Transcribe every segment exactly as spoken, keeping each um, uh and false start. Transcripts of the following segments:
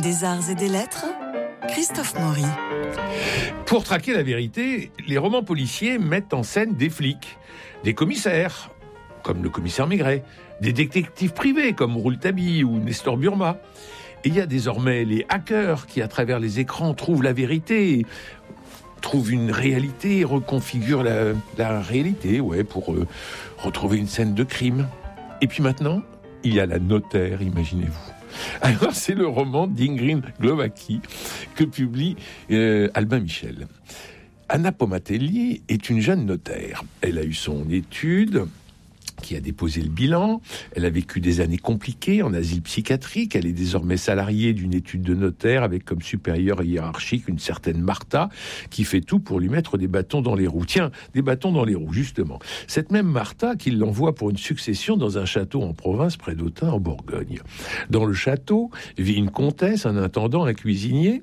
Des arts et des lettres, Christophe Maury. Pour traquer la vérité, les romans policiers mettent en scène des flics, des commissaires, comme le commissaire Maigret, des détectives privés, comme Rouletabille ou Nestor Burma. Et il y a désormais les hackers qui, à travers les écrans, trouvent la vérité, trouvent une réalité, reconfigurent la, la réalité, ouais, pour euh, retrouver une scène de crime. Et puis maintenant, il y a la notaire, imaginez-vous. Alors, c'est le roman d'Ingrid Glowacki que publie euh, Albin Michel. Anna Pomatelli est une jeune notaire. Elle a eu son étude, qui a déposé le bilan. Elle a vécu des années compliquées en asile psychiatrique. Elle est désormais salariée d'une étude de notaire avec comme supérieure hiérarchique une certaine Martha qui fait tout pour lui mettre des bâtons dans les roues. Tiens, des bâtons dans les roues, justement. Cette même Martha qui l'envoie pour une succession dans un château en province près d'Autun en Bourgogne. Dans le château vit une comtesse, un intendant, un cuisinier.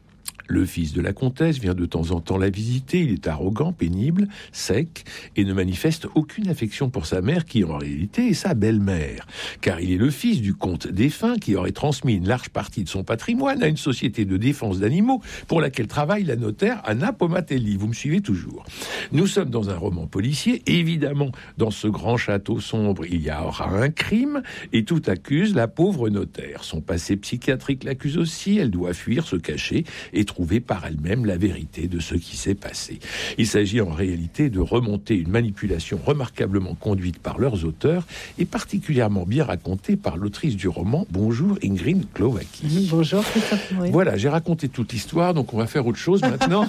Le fils de la comtesse vient de temps en temps la visiter. Il est arrogant, pénible, sec et ne manifeste aucune affection pour sa mère qui, en réalité, est sa belle-mère. Car il est le fils du comte défunt qui aurait transmis une large partie de son patrimoine à une société de défense d'animaux pour laquelle travaille la notaire Anna Pomatelli. Vous me suivez toujours. Nous sommes dans un roman policier. Évidemment, dans ce grand château sombre, il y aura un crime et tout accuse la pauvre notaire. Son passé psychiatrique l'accuse aussi. Elle doit fuir, se cacher et trouver par elle-même la vérité de ce qui s'est passé. Il s'agit en réalité de remonter une manipulation remarquablement conduite par leurs auteurs et particulièrement bien racontée par l'autrice du roman. Bonjour Ingrid Glowacki. Bonjour Christophe Maury. Voilà, j'ai raconté toute l'histoire, donc on va faire autre chose maintenant.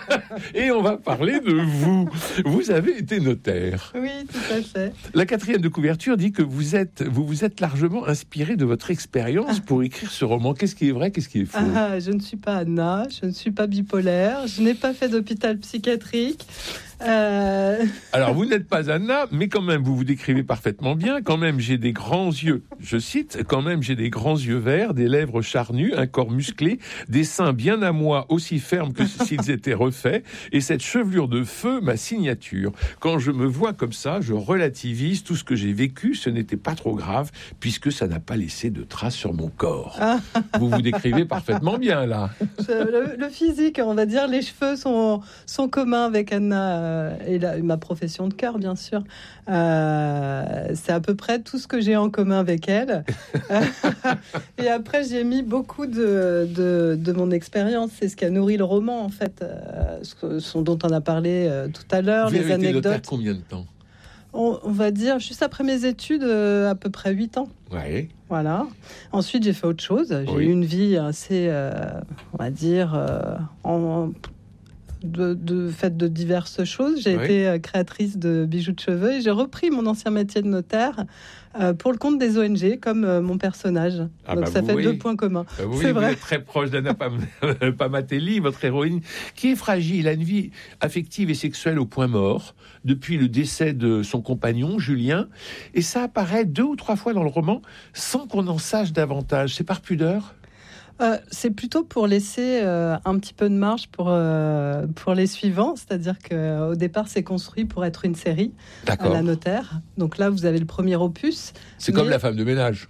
Et on va parler de vous. Vous avez été notaire. Oui, tout à fait. La quatrième de couverture dit que vous êtes, vous vous êtes largement inspiré de votre expérience pour écrire ce roman. Qu'est-ce qui est vrai, qu'est-ce qui est faux? Ah, je ne suis pas Anna, je ne suis pas bipolaire, je n'ai pas fait d'hôpital psychiatrique. Euh... Alors, vous n'êtes pas Anna, mais quand même, vous vous décrivez parfaitement bien. Quand même, j'ai des grands yeux, je cite, quand même, j'ai des grands yeux verts, des lèvres charnues, un corps musclé, des seins bien à moi, aussi fermes que s'ils étaient refaits, et cette chevelure de feu, ma signature. Quand je me vois comme ça, je relativise tout ce que j'ai vécu, ce n'était pas trop grave, puisque ça n'a pas laissé de traces sur mon corps. Vous vous décrivez parfaitement bien, là. Le, le physique, on va dire, les cheveux sont, sont communs avec Anna. Et la, ma profession de cœur, bien sûr. Euh, c'est à peu près tout ce que j'ai en commun avec elle. Et après, j'ai mis beaucoup de, de, de mon expérience. C'est ce qui a nourri le roman, en fait, euh, ce, ce dont on a parlé euh, tout à l'heure, Vous les avez anecdotes. été notaire combien de temps? on, on va dire, juste après mes études, euh, à peu près huit ans. Ouais. Voilà. Ensuite, j'ai fait autre chose. J'ai Oui. eu une vie assez, euh, on va dire, euh, en... De, de fait de diverses choses. J'ai oui. été créatrice de bijoux de cheveux et j'ai repris mon ancien métier de notaire euh, pour le compte des O N G, comme euh, mon personnage. Ah Donc bah ça vous fait voyez. deux points communs. Bah vous, C'est vous vrai. êtes très proche d'Anna Pam- Pomatelli, votre héroïne, qui est fragile, a une vie affective et sexuelle au point mort depuis le décès de son compagnon, Julien. Et ça apparaît deux ou trois fois dans le roman sans qu'on en sache davantage. C'est par pudeur? Euh, c'est plutôt pour laisser euh, un petit peu de marge pour, euh, pour les suivants. C'est-à-dire qu'au départ, c'est construit pour être une série, à la notaire. Donc là, vous avez le premier opus. C'est mais... comme la femme de ménage.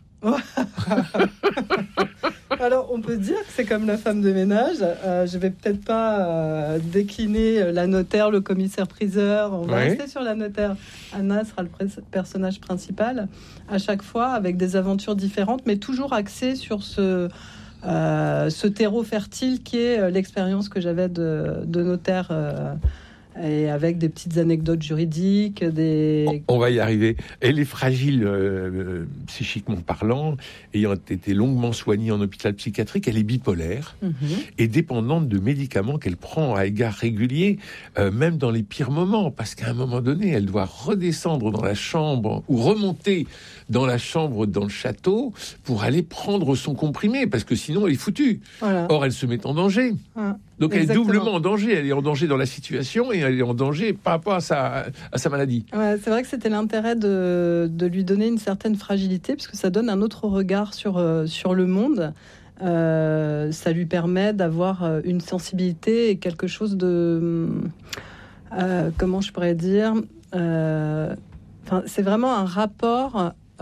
Alors, on peut dire que c'est comme la femme de ménage. Euh, je vais peut-être pas euh, décliner la notaire, le commissaire-priseur. On va ouais. rester sur la notaire. Anna sera le pr- personnage principal à chaque fois, avec des aventures différentes, mais toujours axées sur ce... Euh, ce terreau fertile qui est l'expérience que j'avais de, de notaire euh, et avec des petites anecdotes juridiques. Des... On va y arriver. Elle est fragile euh, psychiquement parlant, ayant été longuement soignée en hôpital psychiatrique. Elle est bipolaire Mm-hmm. et dépendante de médicaments qu'elle prend à égards réguliers, euh, même dans les pires moments, parce qu'à un moment donné, elle doit redescendre dans la chambre ou remonter dans la chambre dans le château pour aller prendre son comprimé, parce que sinon elle est foutue. Voilà. Or, elle se met en danger. Ah, Donc, exactement. elle est doublement en danger. Elle est en danger dans la situation et elle est en danger par rapport à sa, à sa maladie. Ouais, c'est vrai que c'était l'intérêt de, de lui donner une certaine fragilité, parce que ça donne un autre regard sur, euh, sur le monde. Euh, ça lui permet d'avoir une sensibilité et quelque chose de... Euh, comment je pourrais dire euh, c'est vraiment un rapport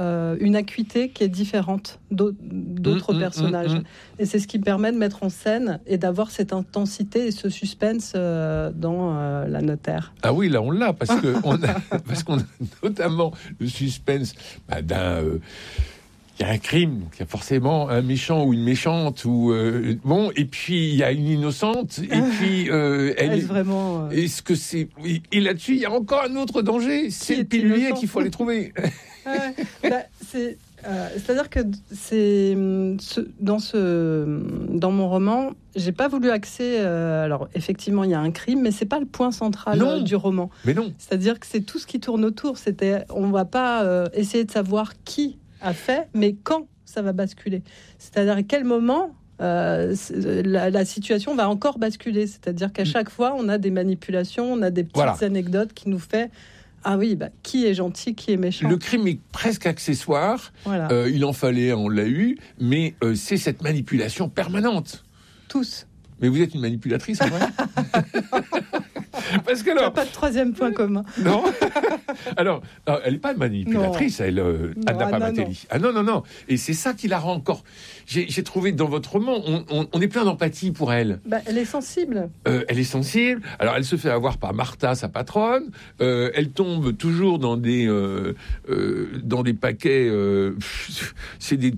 euh, une acuité qui est différente d'autres, d'autres mmh, personnages. Mmh, mmh. Et c'est ce qui permet de mettre en scène et d'avoir cette intensité et ce suspense euh, dans euh, La Notaire. Ah oui, là on l'a, parce que on a, parce qu'on a notamment le suspense bah, d'un... Euh, il y a un crime, donc il y a forcément un méchant ou une méchante, ou euh, bon, et puis il y a une innocente, et puis euh, elle est vraiment. Euh... Est-ce que c'est oui, et là-dessus il y a encore un autre danger, c'est le pilulier qu'il faut aller trouver. Ouais, bah, c'est, euh, c'est-à-dire que c'est ce, dans ce dans mon roman, j'ai pas voulu axer. Euh, alors effectivement, il y a un crime, mais c'est pas le point central non, euh, du roman. Mais non. C'est-à-dire que c'est tout ce qui tourne autour. C'était, on va pas euh, essayer de savoir qui a fait, mais quand ça va basculer. C'est-à-dire à quel moment euh, la, la situation va encore basculer. C'est-à-dire qu'à chaque fois, on a des manipulations, on a des petites voilà. anecdotes qui nous fait ah oui, bah, qui est gentil, qui est méchant. Le crime est presque accessoire. Voilà. Euh, il en fallait, on l'a eu, mais euh, c'est cette manipulation permanente. Tous. Mais vous êtes une manipulatrice, en vrai. Parce que alors, il n'y a pas de troisième point commun. Non. Alors, elle n'est pas manipulatrice, non. elle, euh, non, Anna Pamatelli. Ah non, non, non. Et c'est ça qui la rend encore. J'ai, j'ai trouvé dans votre roman, on, on, on est plein d'empathie pour elle. Bah, elle est sensible. Euh, elle est sensible. Alors, elle se fait avoir par Martha, sa patronne. Euh, elle tombe toujours dans des, euh, euh, dans des paquets. Euh, c'est des.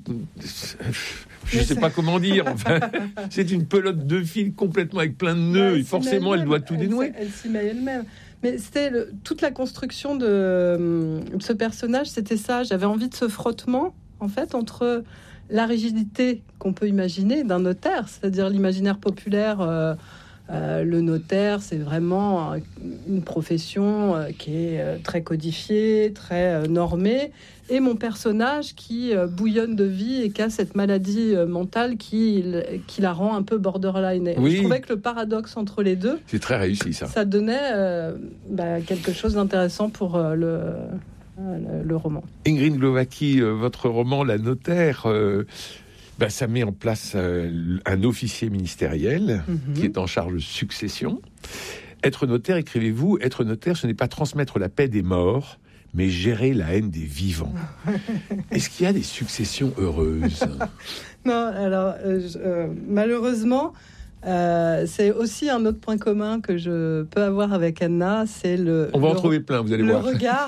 Je ne sais pas comment dire. Enfin, c'est une pelote de fil complètement avec plein de nœuds. Et forcément, elle doit tout dénouer. Elle, elle s'y met elle-même. Mais c'était le, toute la construction de, de ce personnage, c'était ça. J'avais envie de ce frottement, en fait, entre la rigidité qu'on peut imaginer d'un notaire, c'est-à-dire l'imaginaire populaire. Euh, euh, le notaire, c'est vraiment une profession euh, qui est euh, très codifiée, très euh, normée. Et mon personnage qui euh, bouillonne de vie et qui a cette maladie euh, mentale qui, qui la rend un peu borderline. Et oui. Je trouvais que le paradoxe entre les deux... C'est très réussi, ça. Ça donnait euh, bah, quelque chose d'intéressant pour euh, le, euh, le, le roman. Ingrid Glowacki, euh, votre roman, La Notaire... Euh... Ben, ça met en place euh, un officier ministériel mmh. qui est en charge de succession. Être notaire, écrivez-vous, être notaire, ce n'est pas transmettre la paix des morts, mais gérer la haine des vivants. Est-ce qu'il y a des successions heureuses ? Non, alors, euh, je, euh, malheureusement, euh, c'est aussi un autre point commun que je peux avoir avec Anna, c'est le... On va le, en trouver plein, vous allez le voir. Le regard.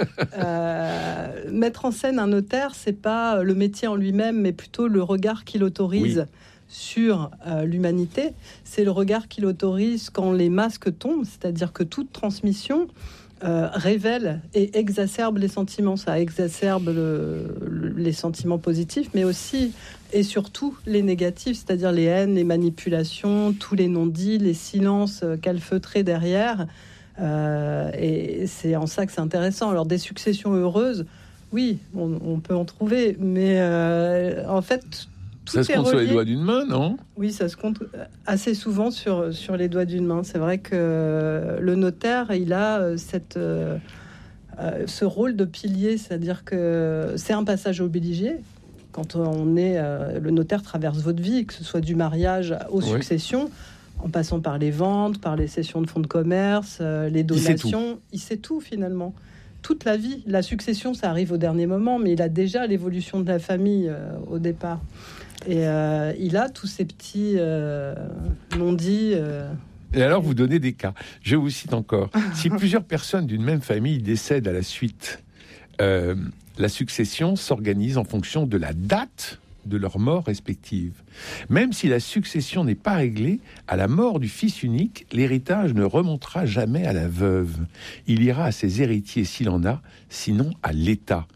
euh, mettre en scène un notaire, c'est pas le métier en lui-même, mais plutôt le regard qu'il autorise oui. sur euh, l'humanité. C'est le regard qu'il autorise quand les masques tombent, c'est-à-dire que toute transmission... Euh, révèle et exacerbe les sentiments. Ça exacerbe le, le, les sentiments positifs, mais aussi et surtout les négatifs, c'est-à-dire les haines, les manipulations, tous les non-dits, les silences calfeutrés derrière. Euh, et c'est en ça que c'est intéressant. Alors, des successions heureuses, oui, on, on peut en trouver, mais euh, en fait... Tout ça se compte relié. Sur les doigts d'une main, non ? Oui, ça se compte assez souvent sur, sur les doigts d'une main. C'est vrai que le notaire, il a cette, euh, ce rôle de pilier, c'est-à-dire que c'est un passage obligé. Quand on est... Euh, le notaire traverse votre vie, que ce soit du mariage aux oui. successions, en passant par les ventes, par les cessions de fonds de commerce, euh, les donations. Il sait tout, finalement. Toute la vie. La succession, ça arrive au dernier moment, mais il a déjà l'évolution de la famille euh, au départ. Et euh, il a tous ces petits euh, non-dits. Euh... Et alors, vous donnez des cas. Je vous cite encore. Si plusieurs personnes d'une même famille décèdent à la suite, euh, la succession s'organise en fonction de la date de leur mort respective. Même si la succession n'est pas réglée, à la mort du fils unique, l'héritage ne remontera jamais à la veuve. Il ira à ses héritiers s'il en a, sinon à l'État.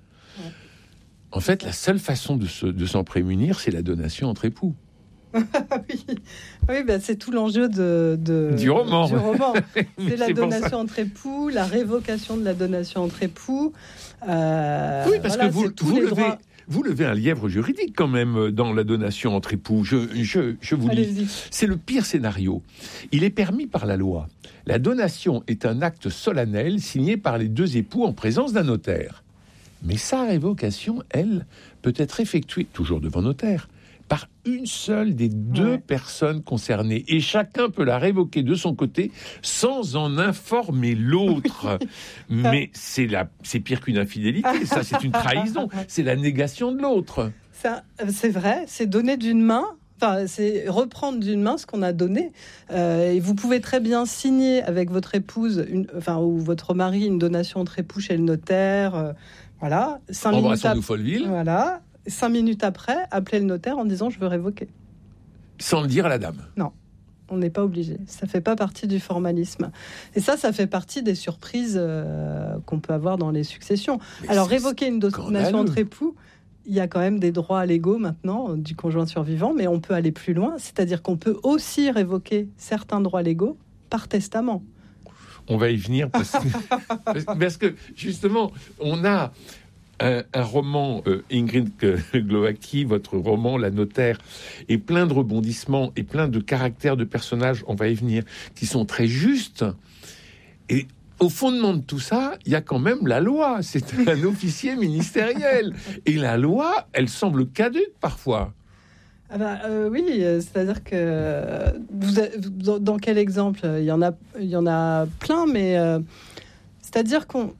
En fait, la seule façon de, se, de s'en prémunir, c'est la donation entre époux. oui, oui ben c'est tout l'enjeu de, de, du roman. Du roman. C'est la c'est donation entre époux, la révocation de la donation entre époux. Euh, oui, parce voilà, que vous, vous, levez, droits... vous levez un lièvre juridique quand même dans la donation entre époux. Je, je, je vous Allez-y. lis. C'est le pire scénario. Il est permis par la loi. La donation est un acte solennel signé par les deux époux en présence d'un notaire. Mais sa révocation, elle, peut être effectuée, toujours devant notaire, par une seule des deux Ouais. personnes concernées. Et chacun peut la révoquer de son côté sans en informer l'autre. Mais c'est, la, c'est pire qu'une infidélité, ça, c'est une trahison. C'est la négation de l'autre. Ça, c'est vrai, c'est donner d'une main. Enfin, c'est reprendre d'une main ce qu'on a donné. Euh, et vous pouvez très bien signer avec votre épouse, une, enfin, ou votre mari, une donation entre époux chez le notaire. Euh, voilà. Cinq minutes, Embrassons-nous ap- Folleville, voilà. Cinq minutes après, appelez le notaire en disant je veux révoquer. sans le dire à la dame. On n'est pas obligé. Ça fait pas partie du formalisme. Et ça, ça fait partie des surprises euh, qu'on peut avoir dans les successions. Mais Alors, c'est révoquer une donation scandaleux. entre époux, il y a quand même des droits légaux maintenant du conjoint survivant, mais on peut aller plus loin. C'est-à-dire qu'on peut aussi révoquer certains droits légaux par testament. On va y venir parce que, parce, parce que justement, on a un, un roman, euh, Ingrid Glowacki, votre roman, La Notaire, est plein de rebondissements et plein de caractères de personnages, on va y venir, qui sont très justes. Et au fondement de tout ça, il y a quand même la loi. C'est un officier ministériel. Et la loi, elle semble caduque parfois. Ah bah, euh, oui, euh, c'est-à-dire que euh, vous, avez- dans, dans quel exemple? Il y en a, il y en a plein, mais euh, c'est-à-dire qu'on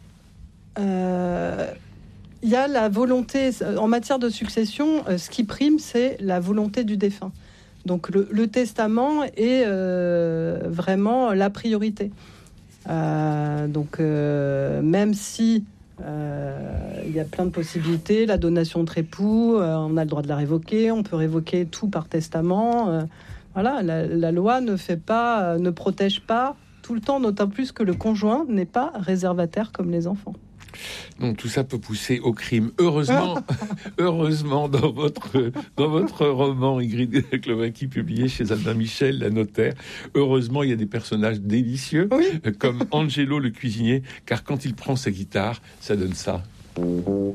euh, il y a la volonté en matière de succession. euh, Ce qui prime, c'est la volonté du défunt. Donc le, le testament est euh, vraiment la priorité. Euh, donc euh, même si euh, il y a plein de possibilités, la donation entre époux, euh, on a le droit de la révoquer, on peut révoquer tout par testament. euh, voilà, la, la loi ne fait pas, euh, ne protège pas tout le temps, d'autant plus que le conjoint n'est pas réservataire comme les enfants. Donc tout ça peut pousser au crime. Heureusement, heureusement dans votre dans votre roman Ingrid Glowacki publié chez Albin Michel, La Notaire, heureusement il y a des personnages délicieux Oui. comme Angelo le cuisinier, car quand il prend sa guitare, ça donne ça.